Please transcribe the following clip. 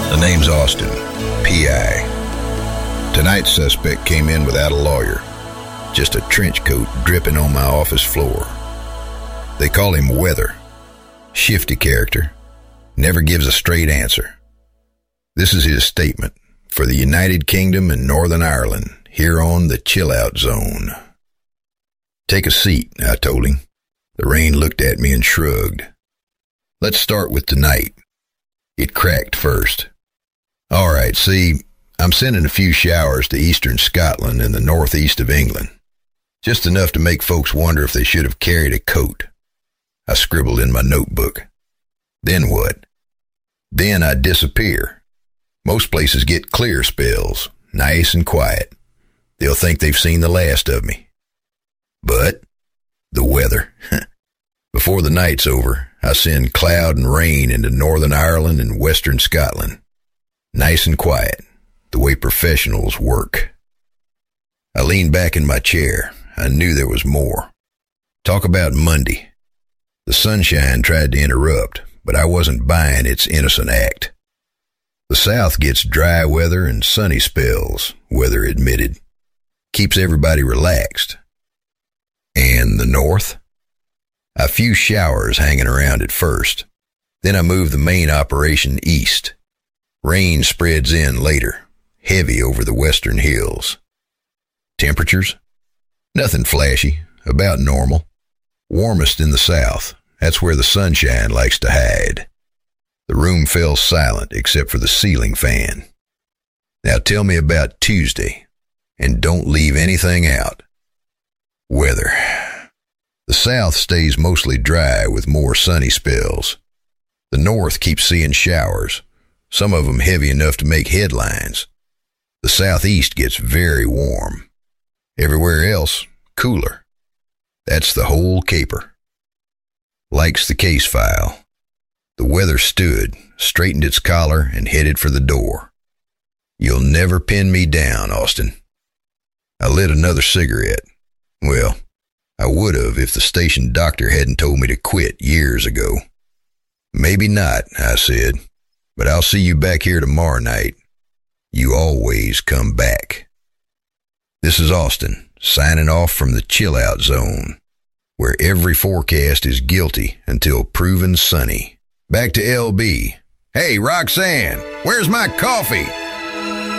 The name's Austin, P.I. Tonight's suspect came in without a lawyer, just a trench coat dripping on my office floor. They call him Weather. Shifty character, never gives a straight answer. This is his statement for the United Kingdom and Northern Ireland, here on the chill-out zone. Take a seat, I told him. The rain looked at me and shrugged. Let's start with tonight. It cracked first. All right, see, I'm sending a few showers to eastern Scotland and the northeast of England. Just enough to make folks wonder if they should have carried a coat. I scribbled in my notebook. Then what? Then I disappear. Most places get clear spells, nice and quiet. They'll think they've seen the last of me. But the weather. Before the night's over, I send cloud and rain into Northern Ireland and Western Scotland. Nice and quiet, the way professionals work. I leaned back in my chair. I knew there was more. Talk about Monday. The sunshine tried to interrupt, but I wasn't buying its innocent act. The South gets dry weather and sunny spells, Weather admitted. Keeps everybody relaxed. And the North? A few showers hanging around at first. Then I moved the main operation east. Rain spreads in later, heavy over the western hills. Temperatures? Nothing flashy, about normal. Warmest in the south. That's where the sunshine likes to hide. The room fell silent except for the ceiling fan. Now tell me about Tuesday, and don't leave anything out. Weather. The south stays mostly dry with more sunny spells. The north keeps seeing showers, some of them heavy enough to make headlines. The southeast gets very warm. Everywhere else, cooler. That's the whole caper. Likes the case file. The weather stood, straightened its collar, and headed for the door. You'll never pin me down, Austin. I lit another cigarette. Well, I would have if the station doctor hadn't told me to quit years ago. Maybe not, I said, but I'll see you back here tomorrow night. You always come back. This is Austin, signing off from the chill-out zone, where every forecast is guilty until proven sunny. Back to LB. Hey, Roxanne, where's my coffee?